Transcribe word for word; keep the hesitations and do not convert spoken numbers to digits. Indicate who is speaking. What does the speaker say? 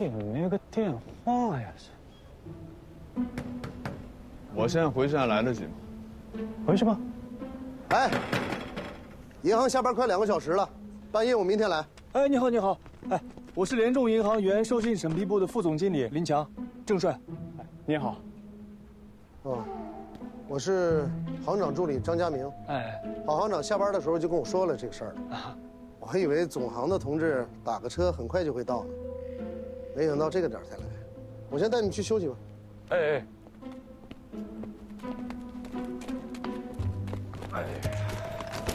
Speaker 1: 也没个电话呀，这。
Speaker 2: 我现在回去还来得及吗？
Speaker 1: 回去吧。
Speaker 3: 哎，银行下班快两个小时了，办业务明天来。
Speaker 1: 哎，你好，你好。哎，我是联众银行原授信审批部的副总经理林强，郑帅。哎，你好。
Speaker 3: 哦，我是行长助理张家明。哎，郝行长下班的时候就跟我说了这个事儿了。啊，我还以为总行的同志打个车很快就会到呢，没想到这个点才来。我先带你去休息吧。
Speaker 1: 哎哎。哎。